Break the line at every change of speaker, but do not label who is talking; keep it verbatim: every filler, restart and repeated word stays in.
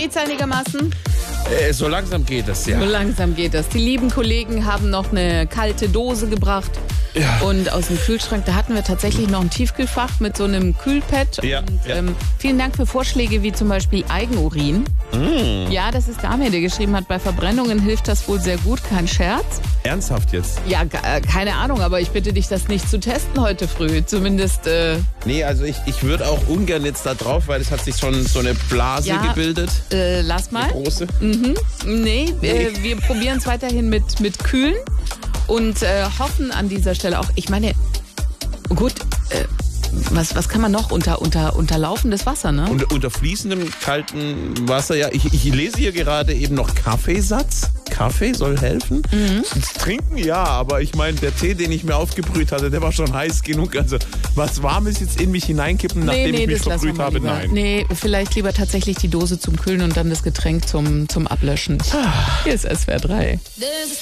Geht's einigermaßen?
Äh, so langsam geht es, ja.
So langsam geht es. Die lieben Kollegen haben noch eine kalte Dose gebracht. Ja. Und aus dem Kühlschrank, da hatten wir tatsächlich noch ein Tiefkühlfach mit so einem Kühlpad.
Ja,
und
ja.
Ähm, vielen Dank für Vorschläge wie zum Beispiel Eigenurin.
Mm.
Ja, das ist Damir, der geschrieben hat, bei Verbrennungen hilft das wohl sehr gut, kein Scherz.
Ernsthaft jetzt?
Ja, äh, keine Ahnung, aber ich bitte dich, das nicht zu testen heute früh. Zumindest... Äh,
Nee, also ich, ich würde auch ungern jetzt da drauf, weil es hat sich schon so eine Blase
ja,
gebildet.
Äh, lass mal.
Eine große.
Mhm. Nee,
Nee.
Äh, wir probieren es weiterhin mit, mit Kühlen und äh, hoffen an dieser Stelle auch, ich meine, gut, äh, was, was kann man noch unter, unter, unter laufendes Wasser, ne?
Und unter fließendem kalten Wasser, ja. Ich, ich lese hier gerade eben noch Kaffeesatz. Kaffee soll helfen.
Mhm.
Trinken, ja, aber ich meine, der Tee, den ich mir aufgebrüht hatte, der war schon heiß genug. Also was Warmes jetzt in mich hineinkippen, nachdem
nee, nee,
ich mich
das lassen
verbrüht
wir
habe,
lieber.
nein.
Nee, vielleicht lieber tatsächlich die Dose zum Kühlen und dann das Getränk zum, zum Ablöschen. Hier ist S W R drei.